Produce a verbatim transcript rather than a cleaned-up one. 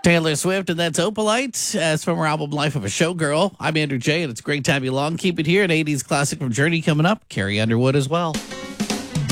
Taylor Swift, and that's Opalite. As from her album Life of a Showgirl, I'm Andrew J, and it's great to have you along. Keep it here. An eighties classic from Journey coming up. Carrie Underwood as well.